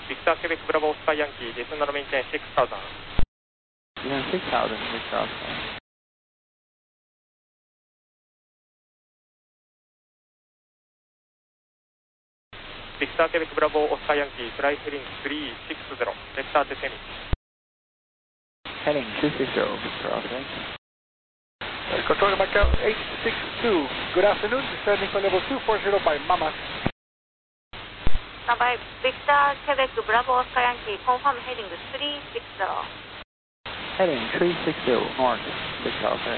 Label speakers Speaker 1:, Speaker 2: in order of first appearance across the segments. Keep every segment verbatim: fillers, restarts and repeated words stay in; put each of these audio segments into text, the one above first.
Speaker 1: Victor Quebec Bravo Oscar Yankee, descend and maintain six thousand.
Speaker 2: Descend six thousand, Victor Oscar.
Speaker 1: Victor Quebec Bravo Oscar Yankee, fly heading three six zero, vector to Semi.
Speaker 2: Heading two six zero, Victor Oscar.
Speaker 3: Control Macau eight six two, good afternoon, descending for level two four zero by Mama.
Speaker 4: Standby, Victor Quebec Bravo Oscar Yankee, confirm heading three six zero.
Speaker 2: Heading three six zero, north, Victor Oscar.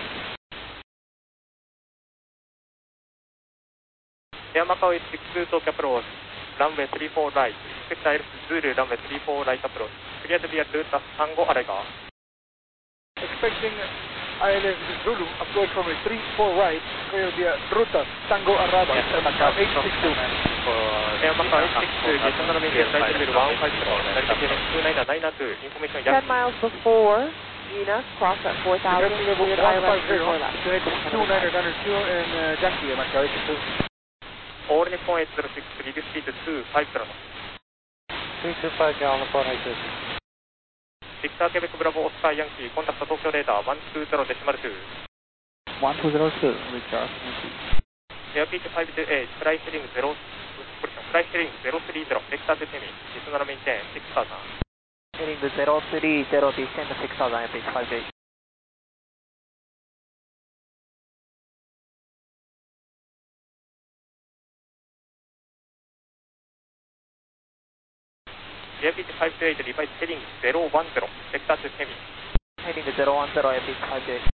Speaker 1: Air Macau eight six two, talk approach. Runway three four right, Spectre Zulu, runway three four right approach. Clear to be at route Tango Arega.
Speaker 3: Expecting I L S Zulu, approach from three four right, clear via Ruta, Tango Araba, Air Macau eight six two.
Speaker 1: Air Macau eight six two, descend and maintain flight level one five zero, Delta Quebec two nine nine two, information
Speaker 5: ten miles before Venus, cross at four thousand,
Speaker 3: level
Speaker 5: cleared
Speaker 3: one
Speaker 5: I L S
Speaker 3: five zero,
Speaker 5: before that.
Speaker 3: two nine nine two, and uh, Yankee, Air Macau eight six two.
Speaker 1: All Nippon eight zero six, reduce speed to two five zero.
Speaker 3: three two five gallon upon eight zero six.
Speaker 1: Victor Quebec Bravo Oscar Yankee, contact Tokyo radar one two zero decimal two.
Speaker 2: one two zero two, Victor Oscar.
Speaker 1: Airspeed five two eight, fly heading zero, fly heading zero three zero, vector to Semi, descend and maintain six thousand.
Speaker 2: Heading the zero three zero, descend to six thousand, airspeed five eight.
Speaker 1: Airspeed five two eight, revise heading zero one zero, vector to Semi.
Speaker 2: Heading the zero one zero, airspeed five eight.